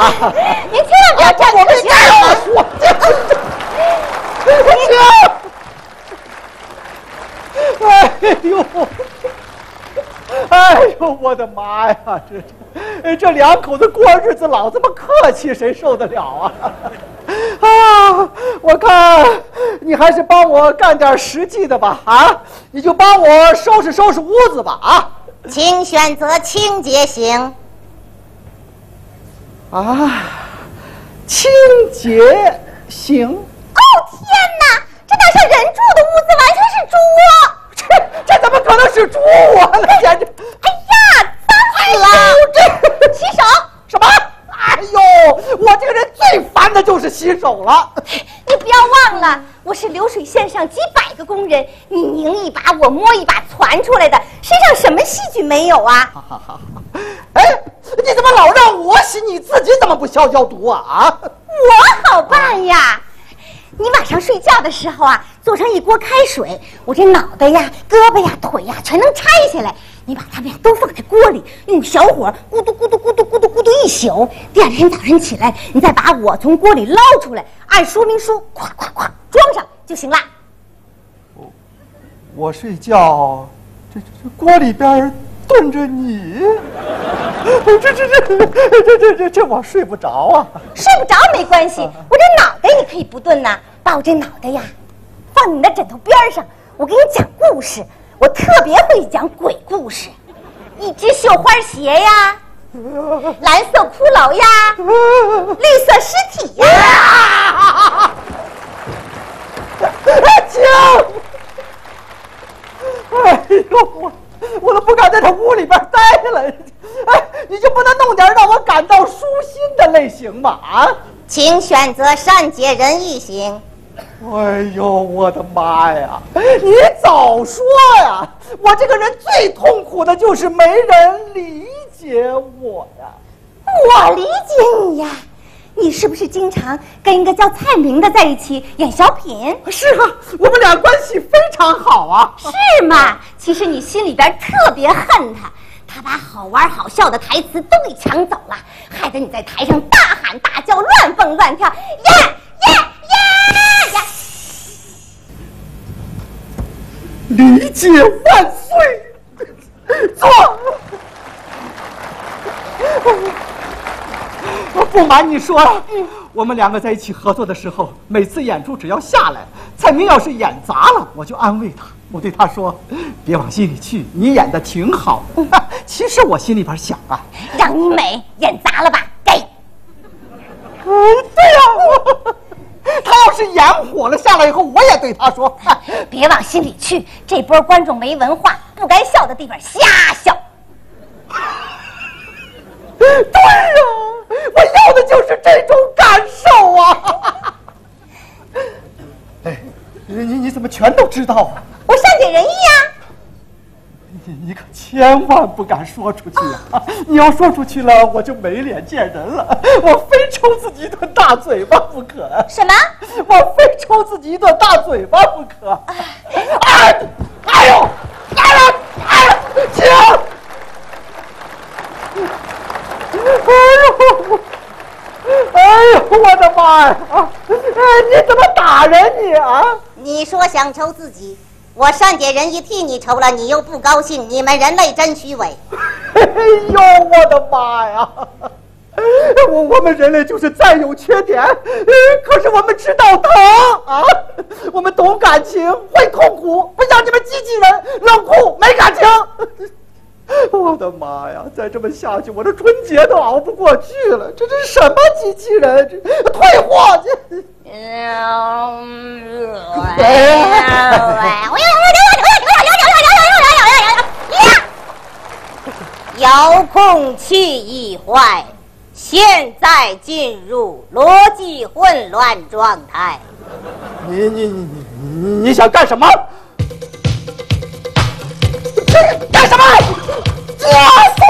您千万不要站我们家！ 哎呦，我的妈呀！这两口子过日子老这么客气，谁受得了啊？啊，我看你还是帮我干点实际的吧啊！你就帮我收拾收拾屋子吧啊！ 请选择清洁型。 啊，清洁型。 哦天哪，这哪是人住的屋子，完全是猪窝！ 这怎么可能是猪窝呢？简直！ 哎呀，脏死了！洗手！ 什么？哎呦，我这个人最烦的就是洗手了。 你不要忘了，我是流水线上几百个工人，你拧一把，我摸一把传出来的，身上什么细菌没有啊？ 哎，你怎么老让我洗，你自己怎么不消消毒啊？啊？ 我好办呀！你晚上睡觉的时候啊，做上一锅开水，我这脑袋呀、胳膊呀、腿呀全能拆下来。你把它们呀都放在锅里，用小火咕嘟咕嘟咕嘟咕嘟咕嘟一宿。第二天早上起来，你再把我从锅里捞出来，按说明书咵咵咵装上就行了。 我睡觉，这锅里边炖着你，这我睡不着啊！ 睡不着没关系，我这脑袋你可以不炖呐，把我这脑袋呀放你的枕头边上，我给你讲故事。我特别会讲鬼故事，一只绣花鞋呀，蓝色骷髅呀，绿色尸体呀。 姐，哎呦，我都不敢在这屋里边待了。哎，你就不能弄点让我感到舒心的类型吗？啊？ 请选择善解人意型。 哎呦，我的妈呀！你早说呀！我这个人最痛苦的就是没人理解我呀。 我理解你呀，你是不是经常跟一个叫蔡明的在一起演小品？ 是啊，我们俩关系非常好啊。 是吗？其实你心里边特别恨他，他把好玩好笑的台词都给抢走了，害得你在台上大喊大叫、乱蹦乱跳，呀！ 理解万岁！坐。不瞒你说，我们两个在一起合作的时候，每次演出只要下来，蔡明要是演砸了，我就安慰他，我对他说：“别往心里去，你演的挺好的。”其实我心里边想啊， 让你美，演砸了吧，给。 对呀。他要是演火了下来以后，我也对他说：“ 别往心里去，这波观众没文化，不该笑的地方瞎笑。” 对呀，我要的就是这种感受啊！哎，你怎么全都知道啊？ 我善解人意呀。 你可千万不敢说出去啊！你要说出去了，我就没脸见人了。我非抽自己一顿大嘴巴不可。 什么？ 我非抽自己一顿大嘴巴不可。哎呦，停！哎呦，我的妈呀！你怎么打人你啊？ 你说想抽自己，我善解人意替你抽了，你又不高兴，你们人类真虚伪。 哎呦，我的妈呀！我们人类就是再有缺点，可是我们知道疼啊！我们懂感情，会痛苦，不像你们机器人冷酷没感情。我的妈呀！再这么下去，我这春节都熬不过去了。这是什么机器人？这退货去！ 遥控器已坏，现在进入逻辑混乱状态。 你想干什么？干什么？